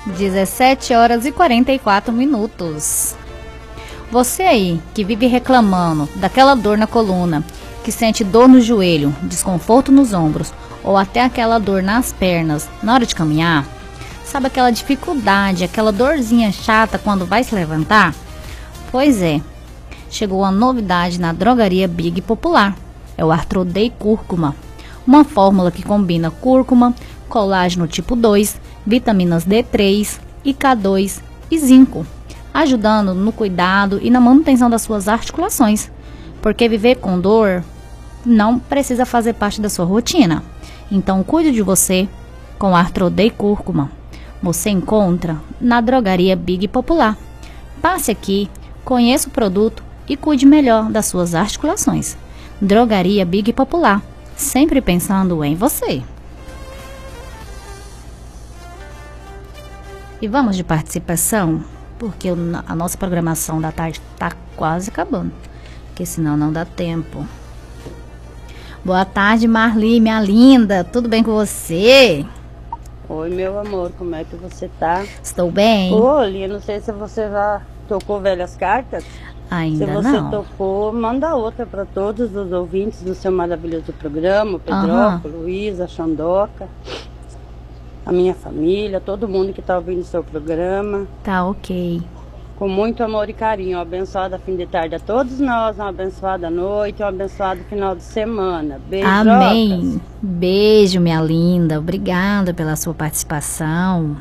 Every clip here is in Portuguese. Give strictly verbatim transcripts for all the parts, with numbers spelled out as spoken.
dezessete horas e quarenta e quatro minutos. Você aí que vive reclamando daquela dor na coluna, que sente dor no joelho, desconforto nos ombros ou até aquela dor nas pernas na hora de caminhar, sabe aquela dificuldade, aquela dorzinha chata quando vai se levantar? Pois é, chegou a novidade na drogaria Big Popular, é o Arthrodei Cúrcuma, uma fórmula que combina cúrcuma, colágeno tipo dois, vitaminas D três e K dois e zinco, ajudando no cuidado e na manutenção das suas articulações, porque viver com dor não precisa fazer parte da sua rotina. Então cuide de você com Arthrodei Cúrcuma. Você encontra na drogaria Big Popular. Passe aqui, conheça o produto e cuide melhor das suas articulações. Drogaria Big Popular, sempre pensando em você. E vamos de participação, porque a nossa programação da tarde está quase acabando, porque senão não dá tempo. Boa tarde, Marli, minha linda, tudo bem com você? Oi, meu amor, como é que você tá? Estou bem. Olha, não sei se você já tocou velhas cartas. Ainda não. Se você não. tocou, manda outra para todos os ouvintes do seu maravilhoso programa, Pedroca, uhum. Luísa, Xandoca, a minha família, todo mundo que está ouvindo o seu programa. Tá ok. Com muito amor e carinho, uma abençoada fim de tarde a todos nós, uma abençoada noite, um abençoado final de semana. Beijo. Amém. Beijo, minha linda. Obrigada pela sua participação.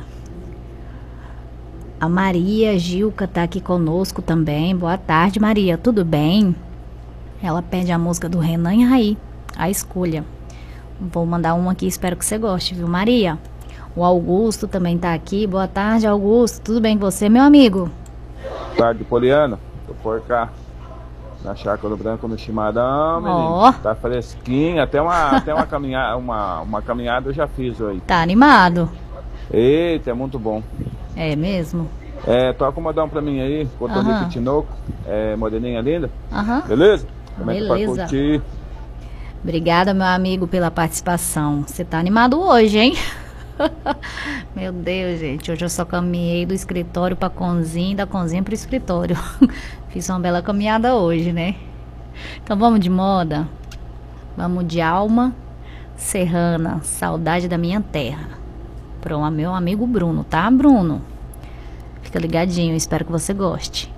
A Maria Gilca tá aqui conosco também. Boa tarde, Maria. Tudo bem? Ela pede a música do Renan e Raí, A Escolha. Vou mandar uma aqui, espero que você goste, viu, Maria? O Augusto também tá aqui. Boa tarde, Augusto. Tudo bem com você, meu amigo? Boa tarde, Poliana. Tô por cá na Chácara do Branco, no Chimarrão, menino. Oh. Tá fresquinho, até uma, até uma, caminhada, uma, uma caminhada eu já fiz hoje. Tá animado? Eita, é muito bom. É mesmo? É, toca uma dão pra mim aí, Cotonico uh-huh. Tinoco, é, moreninha linda. Uh-huh. Beleza? Como Beleza. É que pra curtir? Obrigada, meu amigo, pela participação. Você tá animado hoje, hein? Meu Deus, gente, hoje eu só caminhei do escritório pra cozinha, da cozinha pro escritório. Fiz uma bela caminhada hoje, né? Então vamos de moda. Vamos de Alma Serrana, Saudade da Minha Terra. Pro meu amigo Bruno, tá, Bruno? Fica ligadinho, espero que você goste.